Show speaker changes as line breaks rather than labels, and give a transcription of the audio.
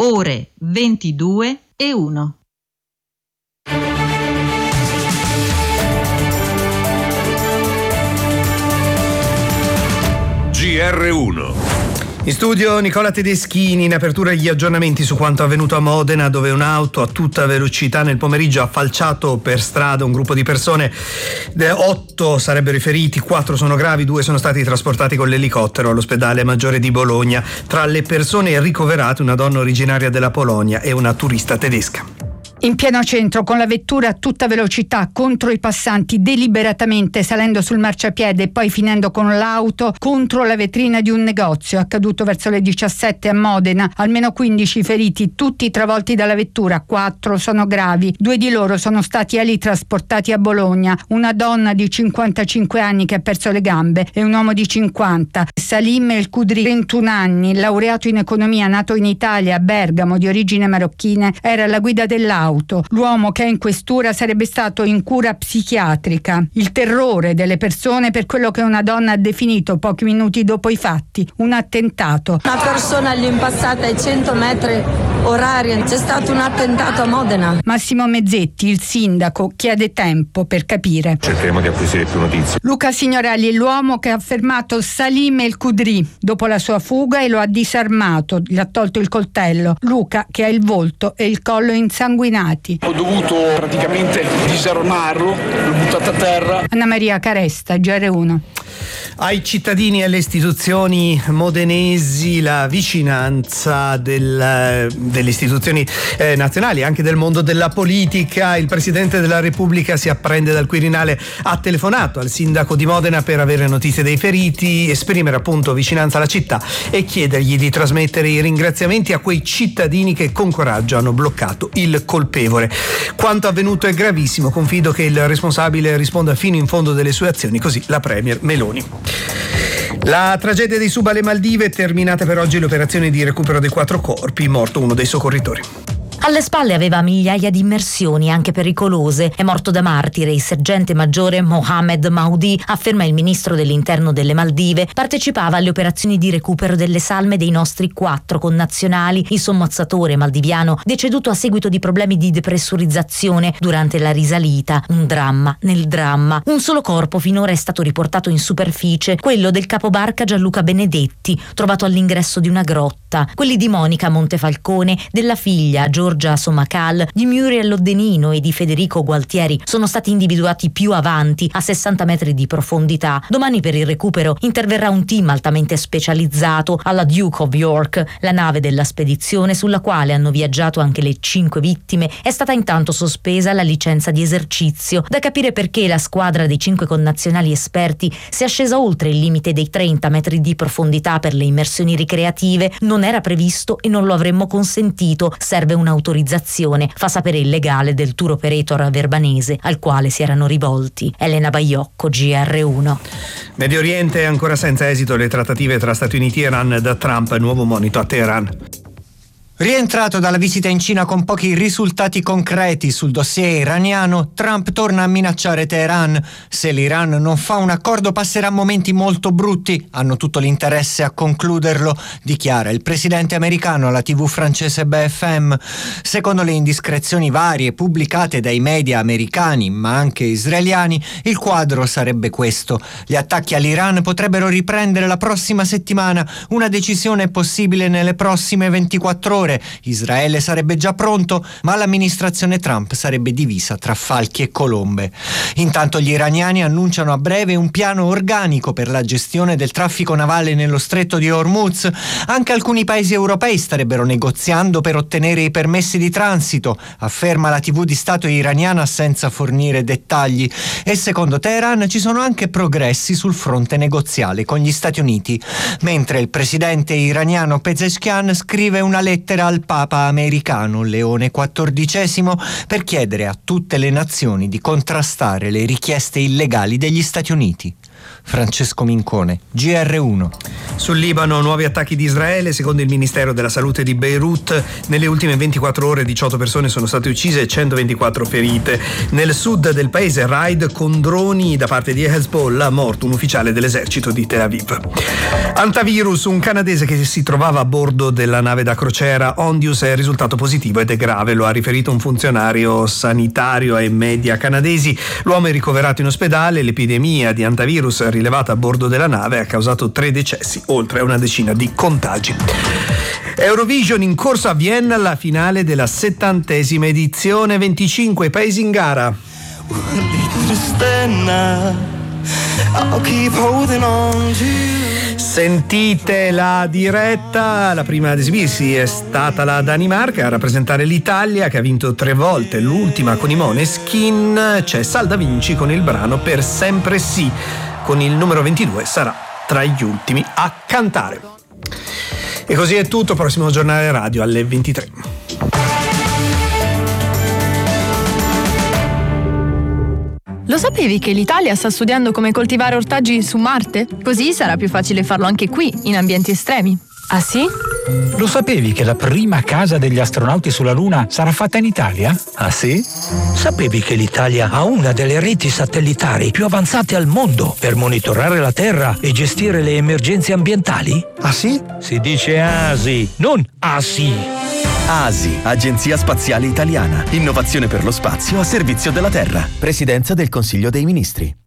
ore 22:01.
GR1.
In studio Nicola Tedeschini, in apertura gli aggiornamenti su quanto avvenuto a Modena, dove un'auto a tutta velocità nel pomeriggio ha falciato per strada un gruppo di persone. 8 sarebbero i feriti, 4 sono gravi, 2 sono stati trasportati con l'elicottero all'ospedale Maggiore di Bologna. Tra le persone ricoverate una donna originaria della Polonia e una turista tedesca.
In pieno centro, con la vettura a tutta velocità contro i passanti, deliberatamente salendo sul marciapiede e poi finendo con l'auto contro la vetrina di un negozio. Accaduto verso le 17 a Modena. Almeno 15 feriti, tutti travolti dalla vettura, 4 sono gravi. 2 di loro sono stati trasportati a Bologna. Una donna di 55 anni che ha perso le gambe e un uomo di 50. Salim El Kudri, 21 anni, laureato in economia, nato in Italia, a Bergamo, di origine marocchina, era alla guida dell'auto. L'uomo che è in questura sarebbe stato in cura psichiatrica. Il terrore delle persone per quello che una donna ha definito pochi minuti dopo i fatti un attentato.
Una persona lì impassata ai 100 metri orari. C'è stato un attentato a Modena.
Massimo Mezzetti, il sindaco, chiede tempo per capire.
Cercheremo di acquisire più notizie.
Luca Signorelli, l'uomo che ha fermato Salim El Kudri dopo la sua fuga e lo ha disarmato, gli ha tolto il coltello. Luca che ha il volto e il collo insanguinati.
Ho dovuto praticamente disarmarlo, l'ho buttato a terra.
Anna Maria Caresta, GR1.
Ai cittadini e alle istituzioni modenesi la vicinanza delle istituzioni nazionali, anche del mondo della politica. Il Presidente della Repubblica, si apprende dal Quirinale, ha telefonato al sindaco di Modena per avere notizie dei feriti, esprimere appunto vicinanza alla città e chiedergli di trasmettere i ringraziamenti a quei cittadini che con coraggio hanno bloccato il colpevole. Quanto avvenuto è gravissimo, confido che il responsabile risponda fino in fondo delle sue azioni, così la Premier Meloni. La tragedia dei Sub alle Maldive, terminate per oggi le operazioni di recupero dei 4 corpi, morto uno dei soccorritori.
Alle spalle aveva migliaia di immersioni, anche pericolose. È morto da martire il sergente maggiore Mohamed Maudi, afferma il ministro dell'interno delle Maldive. Partecipava alle operazioni di recupero delle salme dei nostri 4 connazionali. Il sommozzatore maldiviano, deceduto a seguito di problemi di depressurizzazione durante la risalita. Un dramma nel dramma. Un solo corpo finora è stato riportato in superficie, quello del capobarca Gianluca Benedetti, trovato all'ingresso di una grotta. Quelli di Monica Montefalcone, della figlia Giorgia Somacal, di Muriel Loddenino e di Federico Gualtieri sono stati individuati più avanti, a 60 metri di profondità. Domani per il recupero interverrà un team altamente specializzato alla Duke of York. La nave della spedizione, sulla quale hanno viaggiato anche le 5 vittime, è stata intanto sospesa la licenza di esercizio. Da capire perché la squadra dei 5 connazionali esperti sia scesa oltre il limite dei 30 metri di profondità per le immersioni ricreative. Non era previsto e non lo avremmo consentito. Serve un'autorizzazione, fa sapere il legale del tour operator verbanese al quale si erano rivolti. Elena Baiocco, GR1.
Medio Oriente, ancora senza esito le trattative tra Stati Uniti e Iran. Da Trump, nuovo monito a Teheran.
Rientrato dalla visita in Cina con pochi risultati concreti sul dossier iraniano, Trump torna a minacciare Teheran. Se l'Iran non fa un accordo passerà momenti molto brutti, hanno tutto l'interesse a concluderlo, dichiara il presidente americano alla TV francese BFM. Secondo le indiscrezioni varie pubblicate dai media americani, ma anche israeliani, il quadro sarebbe questo. Gli attacchi all'Iran potrebbero riprendere la prossima settimana, una decisione possibile nelle prossime 24 ore. Israele sarebbe già pronto, ma l'amministrazione Trump sarebbe divisa tra falchi e colombe. Intanto gli iraniani annunciano a breve un piano organico per la gestione del traffico navale nello stretto di Hormuz. Anche alcuni paesi europei starebbero negoziando per ottenere i permessi di transito, afferma la TV di Stato iraniana senza fornire dettagli. E secondo Teheran ci sono anche progressi sul fronte negoziale con gli Stati Uniti, mentre il presidente iraniano Pezeshkian scrive una lettera al Papa americano Leone XIV per chiedere a tutte le nazioni di contrastare le richieste illegali degli Stati Uniti. Francesco Mincone, GR1.
Sul Libano, nuovi attacchi di Israele. Secondo il Ministero della Salute di Beirut, nelle ultime 24 ore 18 persone sono state uccise e 124 ferite. Nel sud del paese, raid con droni da parte di Hezbollah, morto un ufficiale dell'esercito di Tel Aviv. Antivirus, un canadese che si trovava a bordo della nave da crociera Ondius è risultato positivo ed è grave, lo ha riferito un funzionario sanitario ai media canadesi. L'uomo è ricoverato in ospedale. L'epidemia di antivirus rilevata a bordo della nave ha causato 3 decessi, oltre a una decina di contagi. Eurovision, in corso a Vienna la finale della 70ª edizione, 25 paesi in gara. Sentite la diretta. La prima ad esibirsi è stata la Danimarca, a rappresentare l'Italia, che ha vinto 3 volte, l'ultima con i Måneskin. C'è Salda Vinci con il brano Per sempre sì, con il numero 22 sarà tra gli ultimi a cantare. E così è tutto, prossimo giornale radio alle 23.
Lo sapevi che l'Italia sta studiando come coltivare ortaggi su Marte? Così sarà più facile farlo anche qui, in ambienti estremi. Ah sì?
Lo sapevi che la prima casa degli astronauti sulla Luna sarà fatta in Italia?
Ah sì? Sapevi che l'Italia ha una delle reti satellitari più avanzate al mondo per monitorare la Terra e gestire le emergenze ambientali?
Ah sì?
Si dice ASI, non ASI.
ASI, Agenzia Spaziale Italiana. Innovazione per lo spazio a servizio della Terra. Presidenza del Consiglio dei Ministri.